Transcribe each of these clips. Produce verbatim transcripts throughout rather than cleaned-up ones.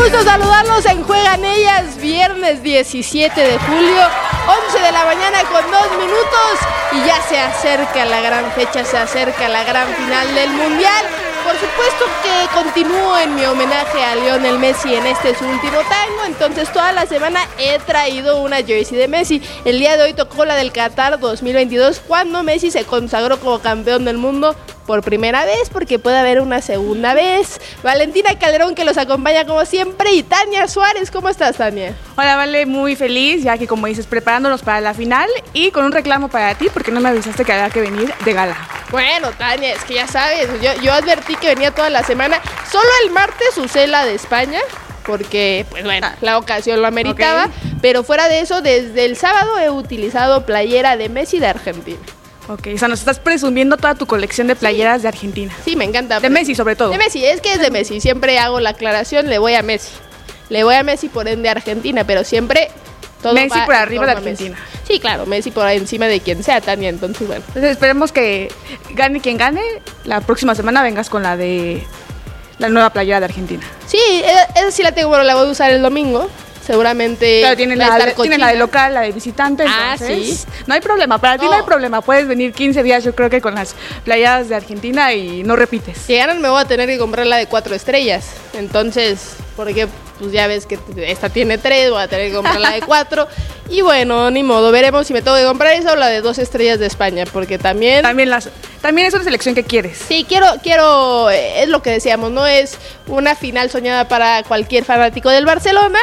gusto saludarlos en Juegan Ellas, viernes diecisiete de julio, once de la mañana con dos minutos y ya se acerca la gran fecha, se acerca la gran final del Mundial. Por supuesto que continúo en mi homenaje a Lionel Messi en este su último tango, entonces toda la semana he traído una jersey de Messi. El día de hoy tocó la del Qatar dos mil veintidós, cuando Messi se consagró como campeón del mundo por primera vez, porque puede haber una segunda vez. Valentina Calderón, que los acompaña como siempre, y Tania Suárez. ¿Cómo estás, Tania? Hola, Vale, muy feliz, ya que como dices, preparándonos para la final y con un reclamo para ti, porque no me avisaste que había que venir de gala. Bueno, Tania, es que ya sabes, yo, yo advertí que venía toda la semana. Solo el martes usé la de España, porque, pues bueno, la ocasión lo ameritaba, okay. Pero fuera de eso, desde el sábado he utilizado playera de Messi de Argentina. Ok, o sea, nos estás presumiendo toda tu colección de playeras sí. de Argentina. Sí, me encanta. De Messi, sobre todo. De Messi, es que es de Messi. Siempre hago la aclaración, le voy a Messi. Le voy a Messi por ende a Argentina, pero siempre todo Messi va por arriba de Argentina. Messi. Sí, claro, Messi por encima de quien sea, Tania, entonces bueno. Entonces esperemos que gane quien gane. La próxima semana vengas con la de la nueva playera de Argentina. Sí, esa sí la tengo, bueno, la voy a usar el domingo. Seguramente. Pero tienen la, de, tienen la de local, la de visitante. Ah, entonces, sí. No hay problema. Para ti no. no hay problema. Puedes venir quince días, yo creo que con las playadas de Argentina y no repites. Si ganan, me voy a tener que comprar la de cuatro estrellas. Entonces, porque pues ya ves que esta tiene tres, voy a tener que comprar la de cuatro. Y bueno, ni modo. Veremos si me tengo que comprar esa o la de dos estrellas de España. Porque también. También, las, también es una selección que quieres. Sí, quiero, quiero. Es lo que decíamos, ¿no? Es una final soñada para cualquier fanático del Barcelona.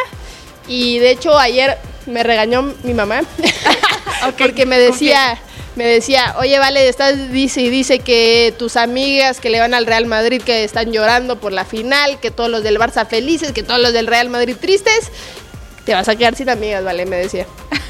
Y de hecho ayer me regañó mi mamá okay, porque me decía, okay. me decía, oye, Vale, estás dice y dice que tus amigas que le van al Real Madrid que están llorando por la final, que todos los del Barça felices, que todos los del Real Madrid tristes, te vas a quedar sin amigas, Vale, me decía.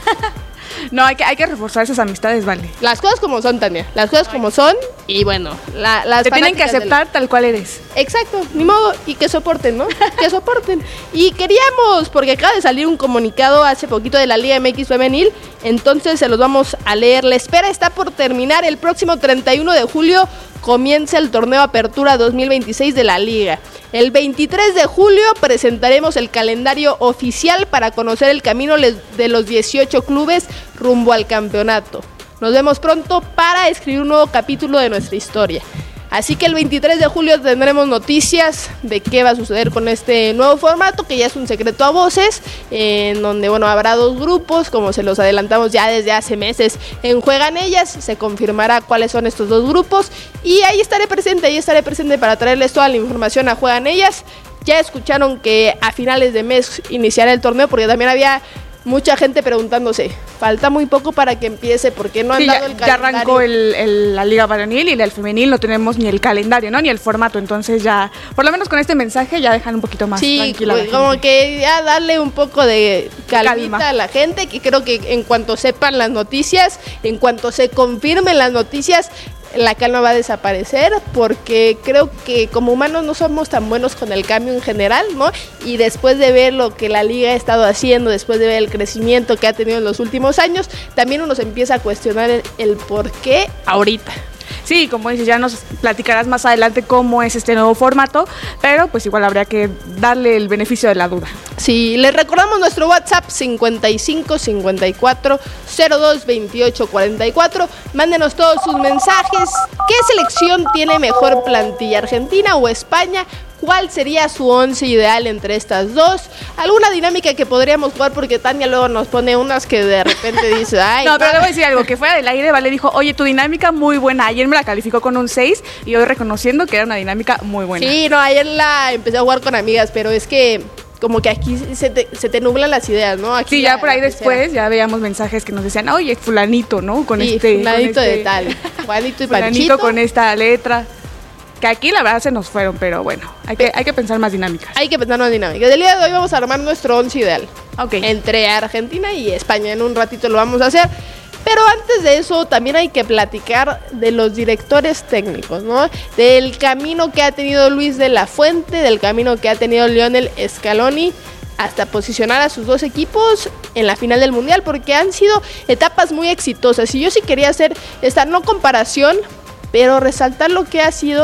No, hay que, hay que reforzar esas amistades, Vale. Las cosas como son, Tania, las cosas como son y bueno, la, las te tienen que aceptar del... tal cual eres. Exacto, ni modo, y que soporten, ¿no? Que soporten. Y queríamos, porque acaba de salir un comunicado hace poquito de la Liga M X Femenil, entonces se los vamos a leer. La espera está por terminar. El próximo treinta y uno de julio comienza el torneo Apertura dos mil veintiséis de la Liga. El veintitrés de julio presentaremos el calendario oficial para conocer el camino de los dieciocho clubes rumbo al campeonato. Nos vemos pronto para escribir un nuevo capítulo de nuestra historia. Así que el veintitrés de julio tendremos noticias de qué va a suceder con este nuevo formato, que ya es un secreto a voces, en donde bueno habrá dos grupos, como se los adelantamos ya desde hace meses en Juegan Ellas. Se confirmará cuáles son estos dos grupos y ahí estaré presente, ahí estaré presente para traerles toda la información a Juegan Ellas. Ya escucharon que a finales de mes iniciará el torneo, porque también había mucha gente preguntándose, falta muy poco para que empiece, ¿por qué no han sí, dado ya, el calendario? Ya arrancó el, el, la Liga Varonil y el femenil, no tenemos ni el calendario, ¿no? Ni el formato, entonces ya, por lo menos con este mensaje ya dejan un poquito más sí, tranquila pues, la gente. Como que ya darle un poco de calmita Calma. a la gente, que creo que en cuanto sepan las noticias, en cuanto se confirmen las noticias, la calma va a desaparecer, porque creo que como humanos no somos tan buenos con el cambio en general, ¿no? Y después de ver lo que la liga ha estado haciendo, después de ver el crecimiento que ha tenido en los últimos años, también uno se empieza a cuestionar el, el por qué ahorita. Sí, como dices, ya nos platicarás más adelante cómo es este nuevo formato, pero pues igual habría que darle el beneficio de la duda. Sí, les recordamos nuestro WhatsApp cincuenta y cinco cincuenta y cuatro cero dos veintiocho cuarenta y cuatro. Mándenos todos sus mensajes. ¿Qué selección tiene mejor plantilla, Argentina o España? ¿Cuál sería su once ideal entre estas dos? ¿Alguna dinámica que podríamos jugar? Porque Tania luego nos pone unas que de repente dice, ay. No, pero le voy a decir algo, que fuera del aire, Vale dijo, oye, tu dinámica muy buena. Ayer me la calificó con un seis y hoy reconociendo que era una dinámica muy buena. Sí, no, ayer la empecé a jugar con amigas, pero es que como que aquí se te, se te nublan las ideas, ¿no? Aquí sí, la, ya por ahí después ya veíamos mensajes que nos decían, oye, fulanito, ¿no? Con sí, este... fulanito con este, de tal, fulanito y fulanito panchito. con esta letra. Que aquí la verdad se nos fueron, pero bueno, hay que, hay que pensar más dinámicas. Hay que pensar más dinámicas. El día de hoy vamos a armar nuestro once ideal. Ok. Entre Argentina y España. En un ratito lo vamos a hacer. Pero antes de eso también hay que platicar de los directores técnicos, ¿no? Del camino que ha tenido Luis de la Fuente, del camino que ha tenido Lionel Scaloni, hasta posicionar a sus dos equipos en la final del Mundial, porque han sido etapas muy exitosas. Y yo sí quería hacer esta no comparación, pero resaltar lo que ha sido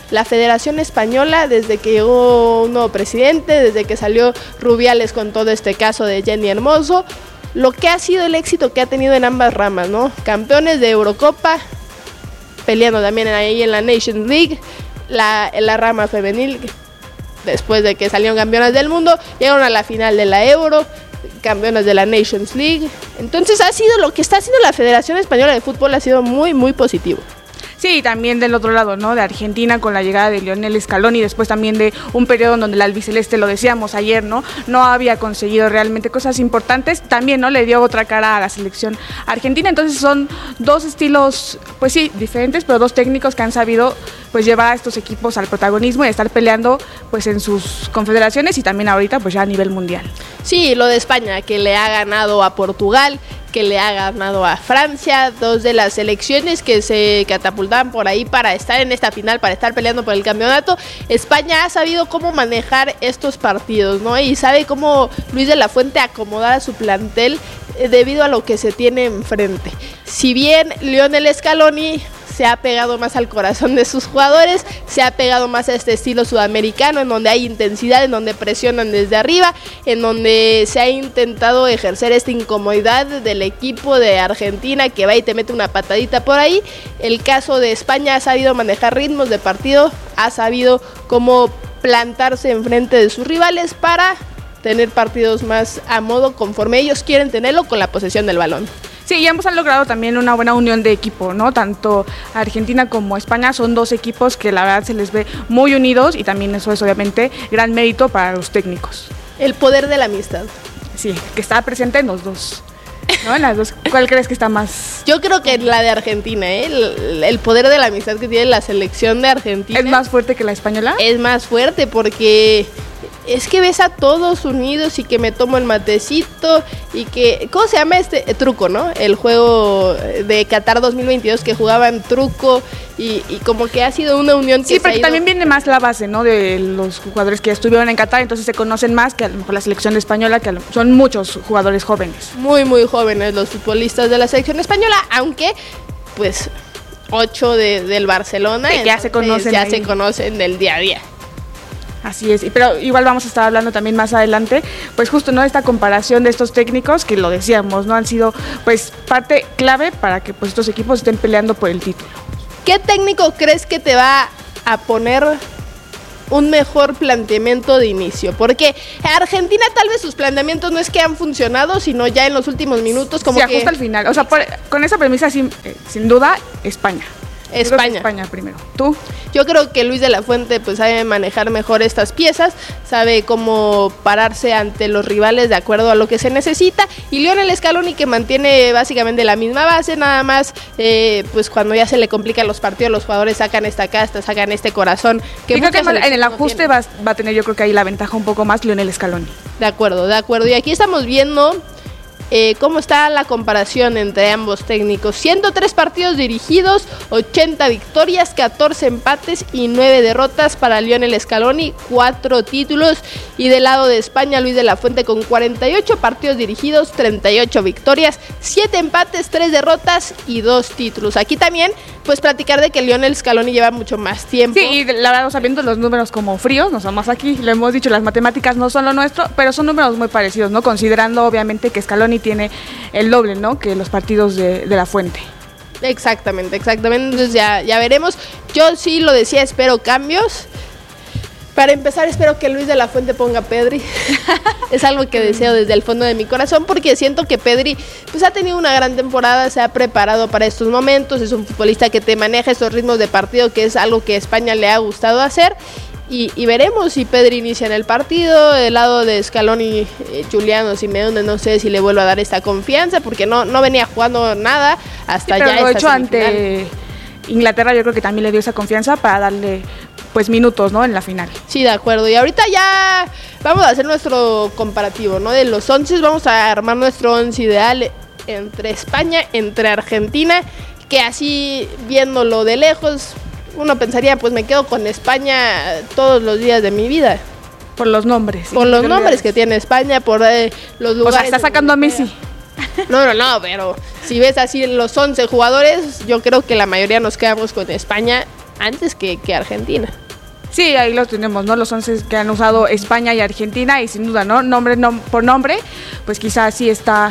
la Federación Española desde que llegó un nuevo presidente, desde que salió Rubiales con todo este caso de Jenny Hermoso, lo que ha sido el éxito que ha tenido en ambas ramas, ¿no? Campeones de Eurocopa, peleando también ahí en la Nations League, la, en la rama femenil, después de que salieron campeonas del mundo, llegaron a la final de la Euro, campeonas de la Nations League. Entonces ha sido lo que está haciendo la Federación Española de Fútbol, ha sido muy, muy positivo. Sí, también del otro lado, ¿no? De Argentina con la llegada de Lionel Scaloni, después también de un periodo en donde el albiceleste, lo decíamos ayer, ¿no? No había conseguido realmente cosas importantes, también, ¿no? Le dio otra cara a la selección argentina, entonces son dos estilos, pues sí, diferentes, pero dos técnicos que han sabido, pues, llevar a estos equipos al protagonismo y estar peleando, pues, en sus confederaciones y también ahorita, pues, ya a nivel mundial. Sí, lo de España, que le ha ganado a Portugal, que le ha ganado a Francia, dos de las selecciones que se catapultaban por ahí para estar en esta final, para estar peleando por el campeonato. España ha sabido cómo manejar estos partidos, ¿no? Y sabe cómo Luis de la Fuente acomodar a su plantel eh, debido a lo que se tiene enfrente. Si bien Lionel Scaloni se ha pegado más al corazón de sus jugadores, se ha pegado más a este estilo sudamericano, en donde hay intensidad, en donde presionan desde arriba, en donde se ha intentado ejercer esta incomodidad del equipo de Argentina que va y te mete una patadita por ahí. El caso de España ha sabido manejar ritmos de partido, ha sabido cómo plantarse enfrente de sus rivales para tener partidos más a modo conforme ellos quieren tenerlo, con la posesión del balón. Sí, y ambos han logrado también una buena unión de equipo, ¿no? Tanto Argentina como España son dos equipos que la verdad se les ve muy unidos y también eso es obviamente gran mérito para los técnicos. El poder de la amistad. Sí, que está presente en los dos, ¿no? En las dos. ¿Cuál crees que está más? Yo creo que la de Argentina, ¿eh? El, el poder de la amistad que tiene la selección de Argentina. ¿Es más fuerte que la española? Es más fuerte porque es que ves a todos unidos y que me tomo el matecito y que, ¿cómo se llama este? Eh, truco, ¿no? El juego de Qatar dos mil veintidós que jugaban truco y, y como que ha sido una unión que sí, se porque ha ido... también viene más la base, ¿no? De los jugadores que estuvieron en Qatar, entonces se conocen más que a lo mejor la selección española, que a lo, son muchos jugadores jóvenes. Muy, muy jóvenes los futbolistas de la selección española, aunque, pues, ocho de, del Barcelona sí, ya se conocen ya ahí. se conocen del día a día. Así es, pero igual vamos a estar hablando también más adelante, pues justo, ¿no? Esta comparación de estos técnicos que lo decíamos, ¿no? Han sido, pues, parte clave para que, pues, estos equipos estén peleando por el título. ¿Qué técnico crees que te va a poner un mejor planteamiento de inicio? Porque Argentina tal vez sus planteamientos no es que han funcionado, sino ya en los últimos minutos como se que... ajusta al final, o sea, por, con esa premisa sin, eh, sin duda, España. España. España primero. ¿Tú? Yo creo que Luis de la Fuente pues sabe manejar mejor estas piezas, sabe cómo pararse ante los rivales de acuerdo a lo que se necesita, y Lionel Scaloni que mantiene básicamente la misma base, nada más eh, pues cuando ya se le complican los partidos los jugadores sacan esta casta, sacan este corazón. Que y creo que en el no ajuste tienen. va, va a tener yo creo que ahí la ventaja un poco más Lionel Scaloni. De acuerdo, de acuerdo. Y aquí estamos viendo Eh, cómo está la comparación entre ambos técnicos. ciento tres partidos dirigidos, ochenta victorias, catorce empates y nueve derrotas para Lionel Scaloni, cuatro títulos. Y del lado de España, Luis de la Fuente con cuarenta y ocho partidos dirigidos, treinta y ocho victorias, siete empates, tres derrotas y dos títulos. Aquí también, pues platicar de que Lionel Scaloni lleva mucho más tiempo. Sí, y la verdad, o sea, viendo los números como fríos, no somos aquí, lo hemos dicho, las matemáticas no son lo nuestro, pero son números muy parecidos, ¿no? Considerando obviamente que Scaloni tiene el doble, ¿no? Que los partidos de, de la Fuente. Exactamente, exactamente. Entonces ya, ya veremos. Yo sí lo decía, espero cambios. Para empezar, espero que Luis de la Fuente ponga a Pedri. Es algo que deseo desde el fondo de mi corazón, porque siento que Pedri pues ha tenido una gran temporada, se ha preparado para estos momentos, es un futbolista que te maneja esos ritmos de partido, que es algo que a España le ha gustado hacer. Y, y veremos si Pedri inicia en el partido. Del lado de Scaloni, eh, Juliano Simeone, no sé si le vuelvo a dar esta confianza, porque no, no venía jugando nada hasta sí, pero ya lo esta hecho semifinal. Ante Inglaterra, yo creo que también le dio esa confianza para darle pues minutos, ¿no? En la final. Sí, de acuerdo. Y ahorita ya vamos a hacer nuestro comparativo, ¿no? De los once, vamos a armar nuestro once ideal entre España, entre Argentina, que así viéndolo de lejos, uno pensaría, pues me quedo con España todos los días de mi vida. Por los nombres. Por los nombres que tiene España, por eh, los lugares. O sea, está sacando a Messi. No, no, no, pero si ves así los once jugadores, yo creo que la mayoría nos quedamos con España antes que, que Argentina. Sí, ahí los tenemos, ¿no? Los once que han usado España y Argentina, y sin duda, ¿no? Nombre no, por nombre, pues quizás sí está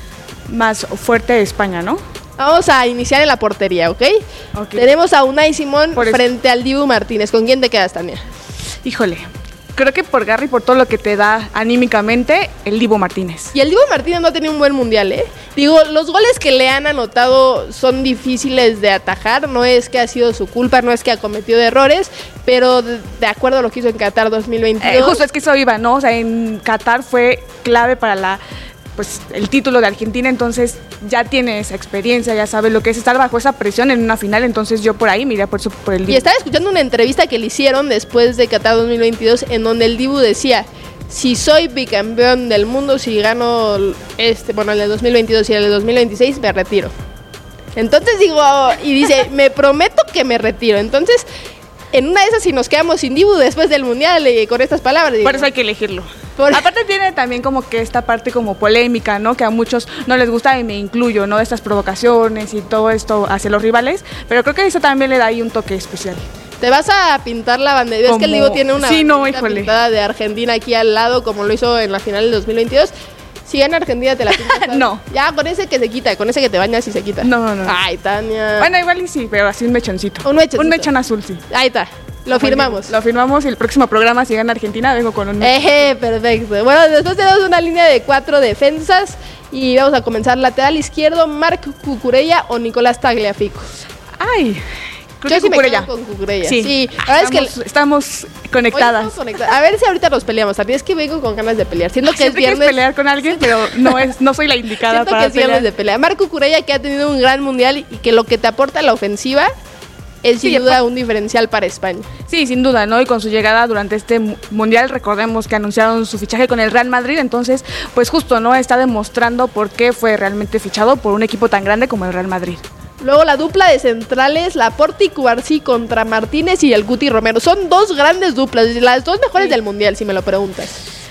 más fuerte España, ¿no? Vamos a iniciar en la portería, ¿ok? Okay. Tenemos a Unai Simón Por frente al Dibu Martínez. ¿Con quién te quedas, Tania? Híjole, creo que por Garry, por todo lo que te da anímicamente, el Dibu Martínez. Y el Dibu Martínez no ha tenido un buen mundial, ¿eh? Digo, los goles que le han anotado son difíciles de atajar. No es que ha sido su culpa, no es que ha cometido errores, pero de, de acuerdo a lo que hizo en Qatar dos mil veintidós. Eh, justo es que eso iba, ¿no? O sea, en Qatar fue clave para la... pues el título de Argentina, entonces ya tiene esa experiencia, ya sabe lo que es estar bajo esa presión en una final, entonces yo por ahí miré por, eso, por el Dibu. Y estaba escuchando una entrevista que le hicieron después de Qatar dos mil veintidós en donde el Dibu decía, si soy bicampeón del mundo, si gano este, bueno, el de dos mil veintidós y el de dos mil veintiséis, me retiro. Entonces digo, y dice, me prometo que me retiro. Entonces, en una de esas, si nos quedamos sin Dibu después del Mundial, eh, con estas palabras. Digo, por eso hay que elegirlo. Por... Aparte tiene también como que esta parte como polémica, ¿no? Que a muchos no les gusta y me incluyo, ¿no? Estas provocaciones y todo esto hacia los rivales, pero creo que eso también le da ahí un toque especial. Te vas a pintar la bandera. Es que el Dibu tiene una sí, no, pintada de Argentina aquí al lado, como lo hizo en la final del dos mil veintidós. Si gana Argentina, te la pintas. No. Ya, con ese que se quita, con ese que te bañas y se quita. No, no, no. Ay, Tania. Bueno, igual y sí, pero así un mechoncito. Un mechoncito. Un mechón azul, sí. Ahí está. Lo firmamos. Lo firmamos y el próximo programa, si gana Argentina, vengo con un... Eje, perfecto. Bueno, después tenemos una línea de cuatro defensas y vamos a comenzar lateral izquierdo, Marc Cucurella o Nicolás Tagliafico. Ay, yo sí me quedo con Cucurella. Sí, sí. La verdad estamos, es que estamos conectadas. estamos conectadas. A ver si ahorita nos peleamos. También es que vengo con ganas de pelear. Siento que es viernes. Quieres pelear con alguien, pero no es, no soy la indicada Siento para que es pelear. viernes de pelea. Marc Cucurella, que ha tenido un gran mundial y que lo que te aporta la ofensiva es sin sí, duda un diferencial para España. Sí, sin duda, ¿no? Y con su llegada durante este mundial, recordemos que anunciaron su fichaje con el Real Madrid, entonces, pues justo, ¿no? Está demostrando por qué fue realmente fichado por un equipo tan grande como el Real Madrid. Luego la dupla de centrales, Laporte y Cubarsí contra Martínez y el Guti Romero. Son dos grandes duplas, las dos mejores sí. del mundial, si me lo preguntas.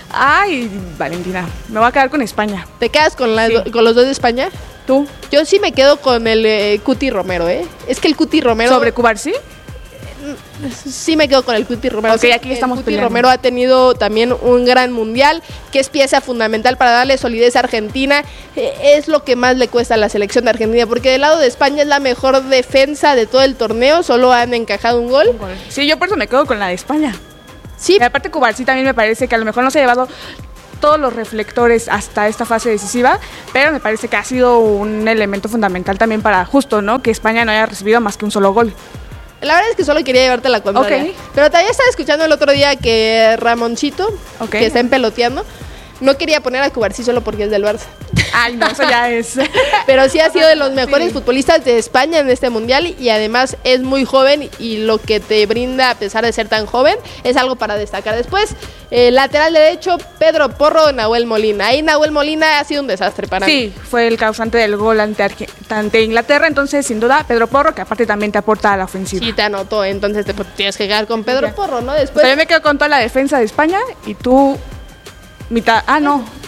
Ay, Valentina, me voy a quedar con España. ¿Te quedas con, la, sí. con los dos de España? ¿Tú? Yo sí me quedo con el eh, Cuti Romero, ¿eh? Es que el Cuti Romero... ¿Sobre Cubarsí? Sí me quedo con el Cuti Romero. Ok, sí, aquí estamos el Cuti peleando. Romero ha tenido también un gran mundial, que es pieza fundamental para darle solidez a Argentina. Eh, es lo que más le cuesta a la selección de Argentina, porque del lado de España es la mejor defensa de todo el torneo, solo han encajado un gol. Sí, yo por eso me quedo con la de España. Sí. Y aparte Cubarsí también me parece que a lo mejor no se ha llevado todos los reflectores hasta esta fase decisiva, pero me parece que ha sido un elemento fundamental también para justo, ¿no? Que España no haya recibido más que un solo gol. La verdad es que solo quería llevarte la contraria. Okay. Pero también estaba escuchando el otro día que Ramoncito, okay. que está en peloteando, no quería poner a Cubarsí solo porque es del Barça. Ay, no, eso ya es. Pero sí ha sido de los mejores sí. futbolistas de España en este mundial y además es muy joven y lo que te brinda a pesar de ser tan joven es algo para destacar. Después, eh, lateral derecho, Pedro Porro, Nahuel Molina. Ahí Nahuel Molina ha sido un desastre para sí, mí. Sí, fue el causante del gol ante, Arge- ante Inglaterra, entonces sin duda Pedro Porro, que aparte también te aporta a la ofensiva. Sí, te anotó, entonces te tienes que quedar con Pedro ya. Porro, ¿no? Después. Pero yo me quedo con toda la defensa de España y tú mitad. Ah, no.